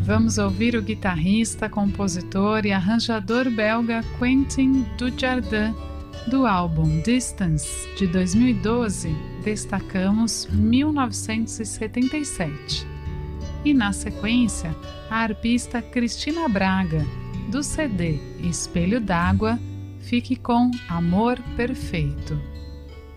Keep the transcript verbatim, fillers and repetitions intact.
Vamos ouvir o guitarrista, compositor e arranjador belga Quentin Dujardin. Do álbum Distance, de dois mil e doze, destacamos mil novecentos e setenta e sete. E na sequência, a arpista Cristina Braga, do C D Espelho d'Água, fique com Amor Perfeito.